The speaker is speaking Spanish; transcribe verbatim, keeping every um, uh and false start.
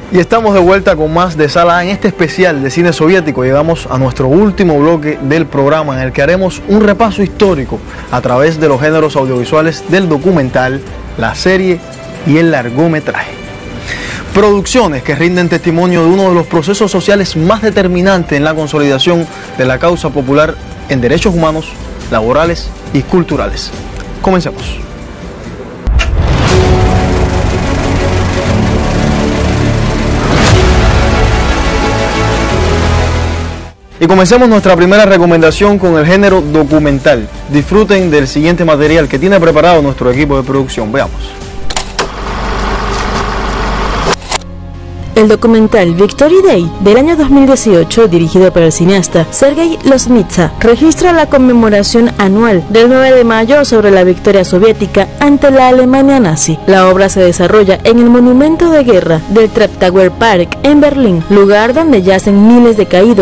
Y estamos de vuelta con más de Sala A en este especial de cine soviético. Llegamos a nuestro último bloque del programa en el que haremos un repaso histórico a través de los géneros audiovisuales del documental, la serie y el largometraje. Producciones que rinden testimonio de uno de los procesos sociales más determinantes en la consolidación de la causa popular en derechos humanos, laborales y culturales. Comencemos. Y comencemos nuestra primera recomendación con el género documental. Disfruten del siguiente material que tiene preparado nuestro equipo de producción. Veamos. El documental Victory Day del año dos mil dieciocho, dirigido por el cineasta Sergei Loznitsa, registra la conmemoración anual del nueve de mayo sobre la victoria soviética ante la Alemania nazi. La obra se desarrolla en el monumento de guerra del Treptower Park en Berlín, lugar donde yacen miles de caídos